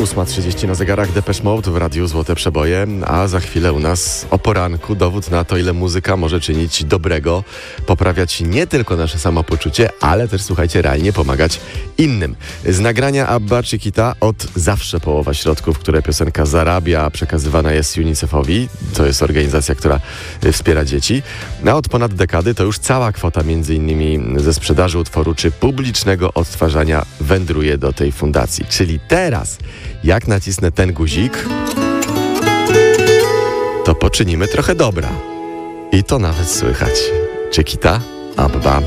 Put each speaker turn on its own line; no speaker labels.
8:30 na zegarach. Depeche Mode w Radiu Złote Przeboje, a za chwilę u nas o poranku dowód na to, ile muzyka może czynić dobrego, poprawiać nie tylko nasze samopoczucie, ale też, słuchajcie, realnie pomagać innym. Z nagrania Abba Chiquita od zawsze połowa środków, które piosenka zarabia, przekazywana jest UNICEF-owi. To jest organizacja, która wspiera dzieci. A od ponad dekady to już cała kwota, między innymi ze sprzedaży utworu czy publicznego odtwarzania, wędruje do tej fundacji. Czyli teraz, jak nacisnę ten guzik, to poczynimy trochę dobra. I to nawet słychać. Chiquita, Abba.